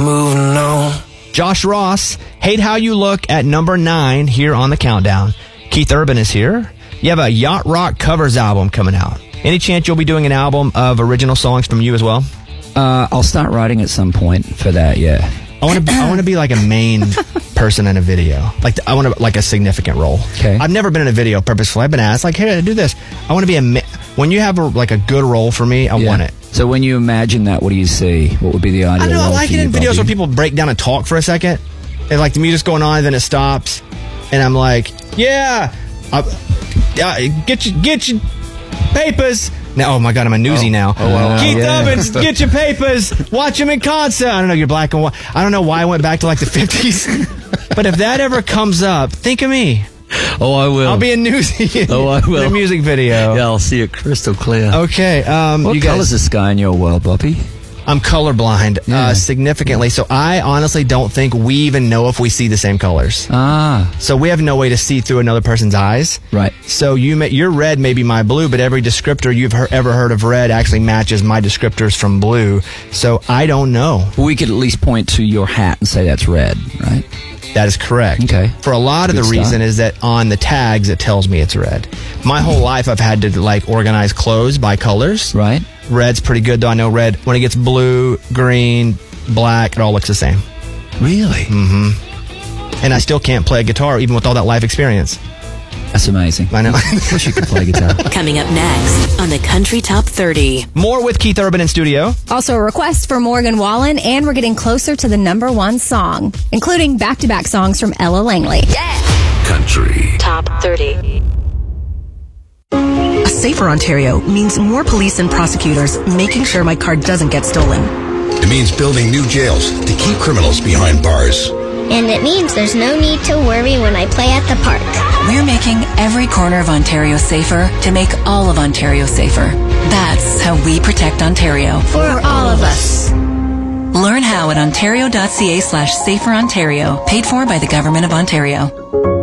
moving on. Josh Ross, Hate How You Look at number 9 here on the countdown. Keith Urban is here. You have a Yacht Rock covers album coming out. Any chance you'll be doing an album of original songs from you as well? I'll start writing at some point for that, yeah. I want to be like a main person in a video. I want to like a significant role. Okay. I've never been in a video purposefully. I've been asked like, hey, do this. I want to be when you have a good role for me, I want it. So when you imagine that, what do you see? What would be the ideal I don't know. I role like for it in you, videos Bobby? where people break down and talk for a second, and like the music's going on, and then it stops, and I'm like, yeah, get your papers. Now, oh my God, I'm a newsie now. Oh, wow. Keith Yeah. Ovens, get your papers. Watch him in concert. I don't know, you're black and white. I don't know why I went back to like the 50s. But if that ever comes up, think of me. Oh, I will. I'll be a newsie Oh, I will. in a music video. Yeah, I'll see it crystal clear. Okay. What you guys, color's the sky in your world, Bobby? I'm colorblind significantly, so I honestly don't think we even know if we see the same colors. Ah. So we have no way to see through another person's eyes. Right. So your red may be my blue, but every descriptor you've ever heard of red actually matches my descriptors from blue. So I don't know. Well, we could at least point to your hat and say that's red, right? That is correct. Okay. For a lot of Good the reason start. is that on the tags it tells me it's red. My whole life I've had to like organize clothes by colors. Right. Red's pretty good though. I know red, when it gets blue, green, black, it all looks the same. Really? And I still can't play a guitar even with all that life experience. That's amazing. I know. Wish you could play guitar. Coming up next on the Country Top 30. More with Keith Urban in studio. Also a request for Morgan Wallen, and we're getting closer to the number 1 song, including back-to-back songs from Ella Langley. Country. Top 30. A safer Ontario means more police and prosecutors making sure my car doesn't get stolen. It means building new jails to keep criminals behind bars. And it means there's no need to worry when I play at the park. We're making every corner of Ontario safer to make all of Ontario safer. That's how we protect Ontario. For all of us. Learn how at ontario.ca/saferontario, paid for by the Government of Ontario.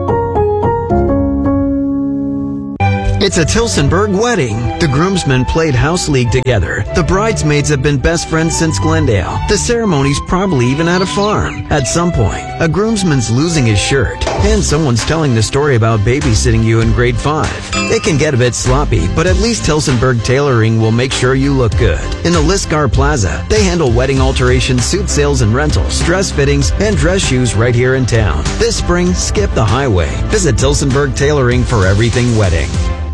It's a Tilsonburg wedding. The groomsmen played house league together. The bridesmaids have been best friends since Glendale. The ceremony's probably even at a farm. At some point, a groomsman's losing his shirt, and someone's telling the story about babysitting you in grade 5. It can get a bit sloppy, but at least Tilsonburg Tailoring will make sure you look good. In the Liscar Plaza, they handle wedding alterations, suit sales and rentals, dress fittings, and dress shoes right here in town. This spring, skip the highway. Visit Tilsonburg Tailoring for everything wedding.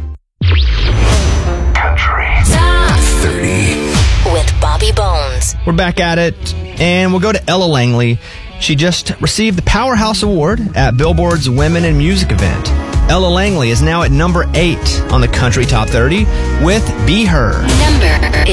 Top 30. with Bobby Bones. We're back at it, and we'll go to Ella Langley. She just received the Powerhouse Award at Billboard's Women in Music event. Ella Langley is now at number 8 on the Country Top 30 with Be Her. Number